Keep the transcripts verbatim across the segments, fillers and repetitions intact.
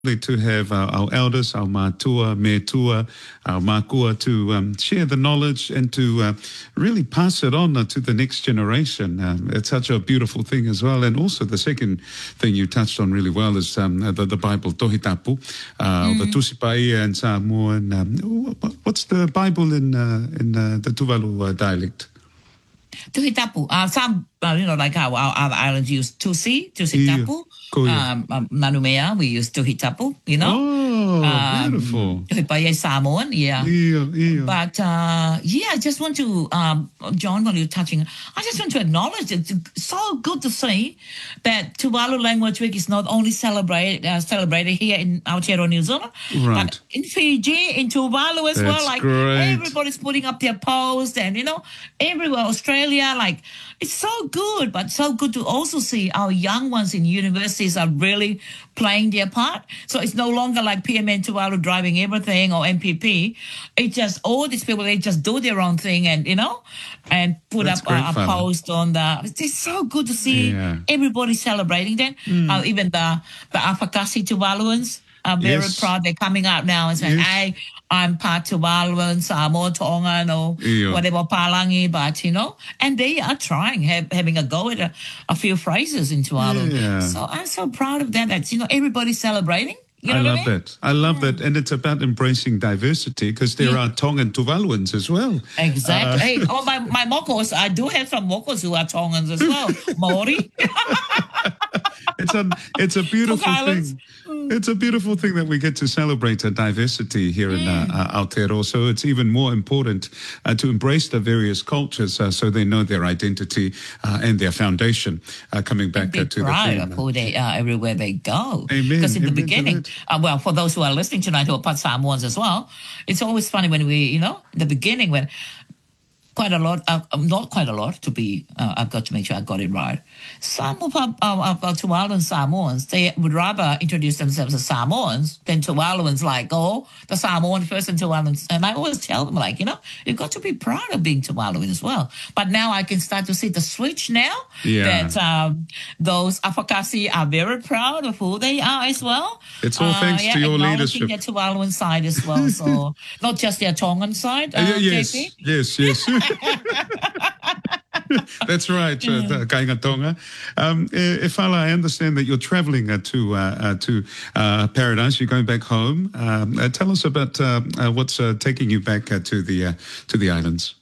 to have our, our elders, our matua, metua, our makua, to um, share the knowledge and to uh, really pass it on uh, to the next generation. Um, it's such a beautiful thing as well. And also the second thing you touched on really well is um, the, the Bible, Tohitapu, uh, mm. the Tusipai and Samoan. Um, what's the Bible in uh, in uh, the Tuvalu uh, dialect? Tuhitapu. Uh, some, uh, you know, like how our other islands use Tusi, Tusitapu. Yeah. Cool, yeah. um, um, Nanumea, we use Tuhitapu, you know. Oh, um, beautiful. Tuhipaya Samoan, yeah. Yeah, yeah. But, uh, yeah, I just want to, um, John, while you're touching, I just want to acknowledge it's so good to see that Tuvalu Language Week is not only celebrated uh, celebrated here in Aotearoa, New Zealand, right. but in Fiji, in Tuvalu as That's well. Like, great. everybody's putting up their posts and, you know, everywhere, Australia, like, it's so good, but so good to also see our young ones in universities are really playing their part. So it's no longer like P M N Tuvalu driving everything or M P P. It's just all these people, they just do their own thing and, you know, and put That's up a, a fun. post on the, it's so good to see yeah. everybody celebrating that. Mm. Uh, even the, the Afakasi Tuvaluans are very yes. proud. They're coming out now and saying, yes. hey, I'm part Tuvaluan, Samoa, Tongan, or yeah. whatever, Palangi, but, you know, and they are trying, have, having a go at a, a few phrases in Tuvalu. Yeah. So I'm so proud of that. That's, you know, everybody's celebrating. You know I love I mean? that. I love yeah. that. And it's about embracing diversity because there yeah. are Tongan Tuvaluans as well. Exactly. Uh, hey, oh, my, my Mokos, I do have some Mokos who are Tongans as well. Maori. It's a it's a beautiful thing. It's a beautiful thing that we get to celebrate a diversity here in uh, uh, Aotearoa. So it's even more important uh, to embrace the various cultures uh, so they know their identity uh, and their foundation. Uh, coming back uh, to the theme. Of who they are everywhere they go. Amen. Because in Amen the beginning, uh, well, for those who are listening tonight who are part Samoans as well, it's always funny when we, you know, in the beginning when quite a lot, uh, not quite a lot to be, uh, I've got to make sure I got it right. Some of our, our, our Tuvaluan Samoans, they would rather introduce themselves as Samoans than Tuvaluans, like, oh, the Samoan first and Tuvaluans. And I always tell them, like, you know, you've got to be proud of being Tuvaluan as well. But now I can start to see the switch now yeah. that um, those Afakasi are very proud of who they are as well. It's all uh, thanks yeah, to your leadership. Their Tuvaluan side as well, so not just their Tongan side, uh, uh, yes, J P? yes, yes. That's right, uh, Kainga Tonga. Um, Efala, I understand that you're traveling uh, to uh, uh, to uh, Paradise. You're going back home. Um, uh, tell us about uh, uh, what's uh, taking you back uh, to the uh, to the islands.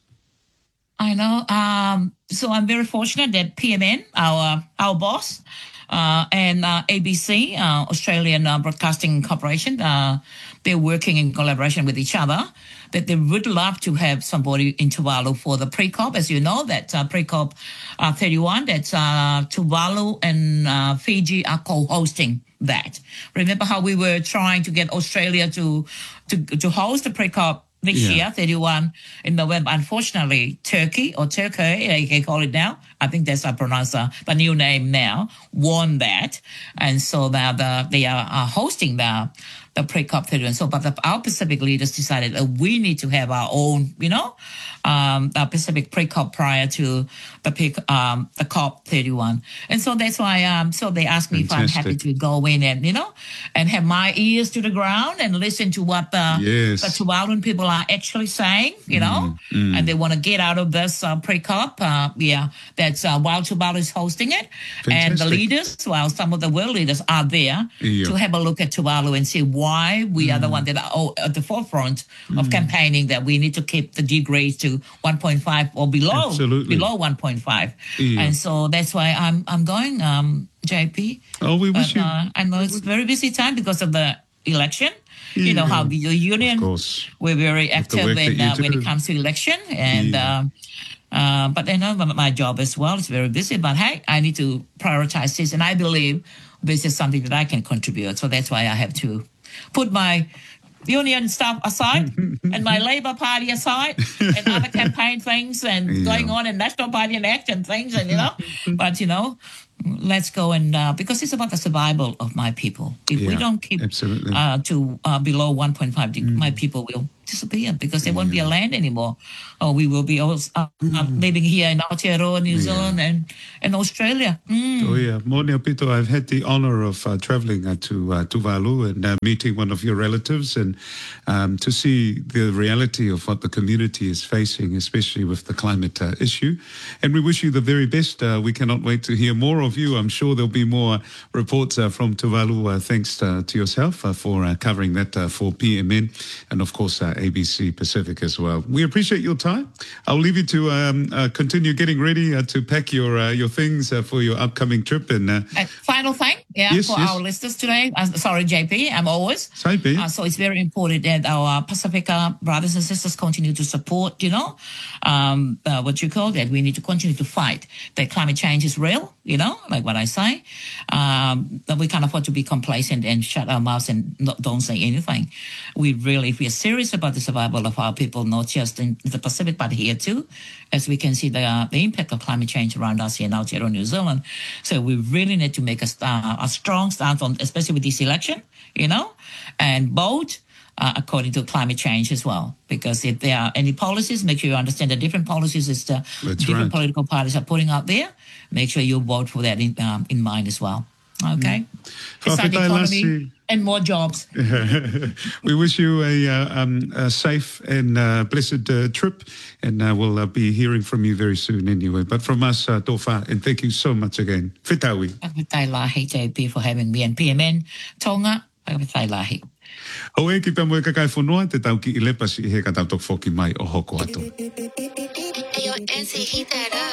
I know. Um, so I'm very fortunate that P M N, our our boss, uh, and uh, A B C, uh, Australian uh, Broadcasting Corporation, uh, they're working in collaboration with each other. That they would love to have somebody in Tuvalu for the pre-COP. As you know, that uh, pre-COP uh, thirty-one, that uh, Tuvalu and uh, Fiji are co-hosting that. Remember how we were trying to get Australia to to, to host the pre-COP this yeah. year, thirty-one in November. Unfortunately, Turkey or Turkey, they call it now, I think that's how I pronounce uh, the new name now, won that. And so now the, they are, are hosting the the pre-COP thirty-one. So, but the, our Pacific leaders decided that we need to have our own, you know, um, our Pacific pre-COP prior to the um, the COP thirty-one. And so that's why, um, so they asked me Fantastic. If I'm happy to go in and, you know, and have my ears to the ground and listen to what the, yes. the Tuvaluan people are actually saying, you know, mm, mm. and they want to get out of this uh, pre-COP. Uh, yeah, that's uh, while Tuvalu is hosting it. Fantastic. And the leaders, well, some of the world leaders are there yeah. to have a look at Tuvalu and see why we mm. are the one that are at the forefront mm. of campaigning that we need to keep the degrees to one point five or below, Absolutely. below one point five. Yeah. And so that's why I'm I'm going, um, J P. Oh, we wish but, you. Uh, I know it's a very busy time because of the election. Yeah. You know how the union, we're very active in, uh, when it comes to election. And yeah. um, uh, but I know my job as well is very busy. But hey, I need to prioritize this. And I believe this is something that I can contribute. So that's why I have to put my union stuff aside and my Labour Party aside and other campaign things and yeah. going on in National Party and action things and, you know, but, you know, let's go and uh, because it's about the survival of my people. If we Yeah, don't keep absolutely. uh, to uh, below one point five degrees, my people will disappear because there won't be a land anymore. Or we will be all, uh, uh, living here in Aotearoa, New Zealand, and, and Australia. Mm. Oh yeah, Morning Pito, I've had the honor of uh, traveling uh, to uh, Tuvalu and uh, meeting one of your relatives and um, to see the reality of what the community is facing, especially with the climate uh, issue. And we wish you the very best. Uh, we cannot wait to hear more of you. I'm sure there'll be more reports uh, from Tuvalu. Uh, thanks uh, to yourself uh, for uh, covering that uh, for P M N and of course uh, A B C Pacific as well. We appreciate your time. I'll leave you to um, uh, continue getting ready uh, to pack your uh, your things uh, for your upcoming trip. And uh, And final thing, yeah, Yes, for yes. our listeners today. Uh, sorry, J P, I'm always. Saipi. Uh, so it's very important that our Pacifica brothers and sisters continue to support, you know, um, uh, what you call that. We need to continue to fight that climate change is real, you know, like what I say. Um, that we can't afford to be complacent and shut our mouths and not, don't say anything. We really, if we are serious about the survival of our people, not just in the Pacific, but here too, as we can see the, uh, the impact of climate change around us here in Aotearoa, New Zealand. So we really need to make a, uh, a strong stance on, especially with this election, you know, and vote uh, according to climate change as well. Because if there are any policies, make sure you understand the different policies that the That's different right. political parties are putting out there. Make sure you vote for that in, um, in mind as well. Okay? It's the Whawhitai economy Lassie. and more jobs. We wish you a, uh, um, a safe and uh, blessed uh, trip, and uh, we'll uh, be hearing from you very soon anyway. But from us, uh, Tofa, and thank you so much again. Whitawi. Pagpatay lahi, J P, for having me and P M N. Tonga, pagpatay lahi. Ho e ki pia moe kakai whanua, te tau ki i lepasi he ka tautok foki mai o hoko atu. Ayo, N C hit that up.